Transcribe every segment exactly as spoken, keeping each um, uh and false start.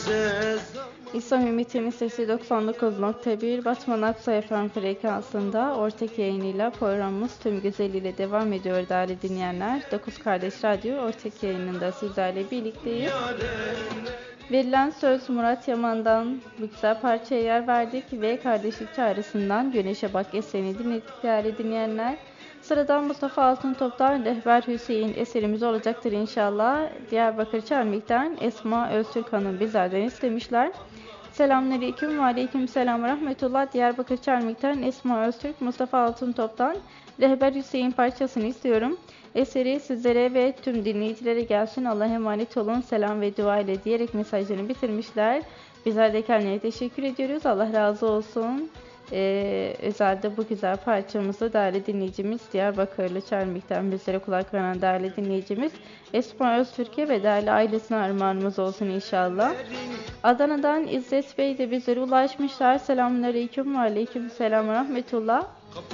İslam Ümmeti'nin sesi doksan dokuz nokta bir Batman Aksa F M frekansında ortak yayınıyla programımız tüm güzelliğiyle devam ediyor değerli dinleyenler. Dokuz Kardeş Radyo ortak yayınında sizlerle birlikteyiz. Verilen söz Murat Yaman'dan bu güzel parçaya yer verdik ve Kardeşlik Çağrısı'ndan Güneşe Bak eserini dinledik değerli dinleyenler. Sıradan Mustafa Altıntop'tan Rehber Hüseyin eserimiz olacaktır inşallah. Diyarbakır Çelmik'ten Esma Öztürk Hanım bizlerden istemişler. Selamünaleyküm ve aleyküm selam rahmetullah. Diyarbakır Çelmik'ten Esma Öztürk, Mustafa Altıntop'tan Rehber Hüseyin parçasını istiyorum. Eseri sizlere ve tüm dinleyicilere gelsin. Allah'a emanet olun. Selam ve dua ile diyerek mesajlarını bitirmişler. Bizler de kendilerine teşekkür ediyoruz. Allah razı olsun. Ee, özelde bu güzel parçamızı değerli dinleyicimiz Diyarbakırlı Çelmik'ten bizlere kulak veren değerli dinleyicimiz Esma Öztürk'e ve değerli ailesine armağanımız olsun inşallah. Adana'dan İzzet Bey de bizlere ulaşmışlar. Selamünaleyküm ve aleyküm selam rahmetullah.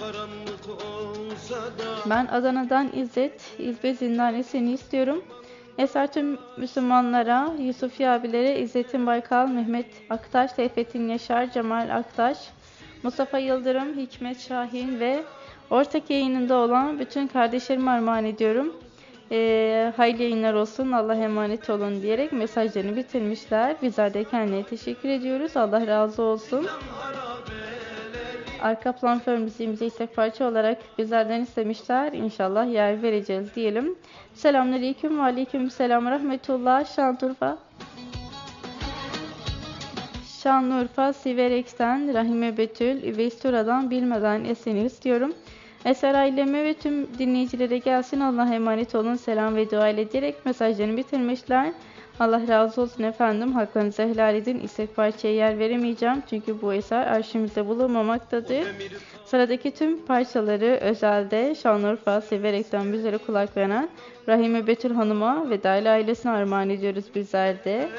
Ben Adana'dan İzzet, İzbe Zindanesi'ni istiyorum. Eser tüm Müslümanlara, Yusufi abilere, İzzettin Baykal, Mehmet Aktaş, Seyfettin Yaşar, Cemal Aktaş, Mustafa Yıldırım, Hikmet Şahin ve ortak yayınında olan bütün kardeşlerime armağan ediyorum. Ee, hayırlı yayınlar olsun, Allah'a emanet olun diyerek mesajlarını bitirmişler. Bizler de kendine teşekkür ediyoruz. Allah razı olsun. Arka plan fön müziğimizi istek parça olarak bizlerden istemişler. İnşallah yer vereceğiz diyelim. Selamünaleyküm ve aleyküm selam rahmetullah. Şanlıurfa. Şanlıurfa Siverek'ten Rahime Betül Üveystura'dan bilmeden eseni istiyorum. Eser aileme ve tüm dinleyicilere gelsin. Allah'a emanet olun. Selam ve dua ile direkt mesajlarını bitirmişler. Allah razı olsun efendim. Haklarınızı helal edin. İstek parçaya yer veremeyeceğim. Çünkü bu eser arşivimizde bulunmamaktadır. Sıradaki tüm parçaları özelde Şanlıurfa Siverek'ten bizlere kulak veren Rahime Betül Hanım'a ve değerli ailesine armağan ediyoruz bizler de.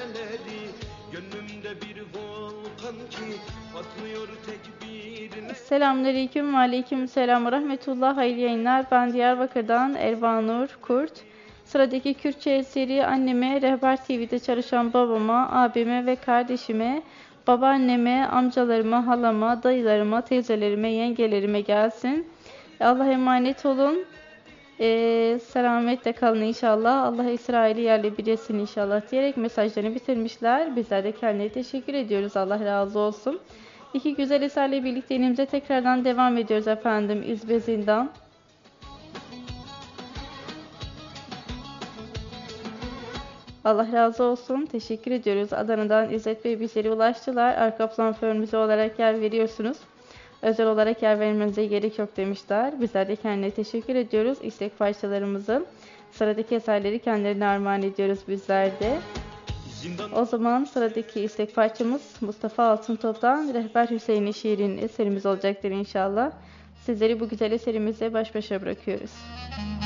Selamünaleyküm ve aleyküm selam rahmetullah. Hayırlı yayınlar. Ben Diyarbakır'dan Ervanur Kurt. Sıradaki Kürtçe eseri anneme, Rehber T V'de çalışan babama, abime ve kardeşime, babaanneme, amcalarıma, halama, dayılarıma, teyzelerime, yengelerime gelsin. Allah'a emanet olun. Ee, selametle kalın inşallah. Allah İsrail'i yerle bir etsin inşallah diyerek mesajlarını bitirmişler. Bizler de kendine teşekkür ediyoruz. Allah razı olsun. İki güzel eserle birlikte elimize tekrardan devam ediyoruz efendim. İzbe Zindan. Allah razı olsun. Teşekkür ediyoruz. Adana'dan İzzet Bey bizlere ulaştılar. Arka plan fönümüze olarak yer veriyorsunuz. Özel olarak yer vermenize gerek yok demişler. Bizler de kendine teşekkür ediyoruz. İstek parçalarımızı, sıradaki eserleri kendilerine armağan ediyoruz bizler de. O zaman sıradaki istek parçamız Mustafa Altıntop'tan Rehber Hüseyin'in şiirinin eserimiz olacaktır inşallah. Sizleri bu güzel eserimizle baş başa bırakıyoruz.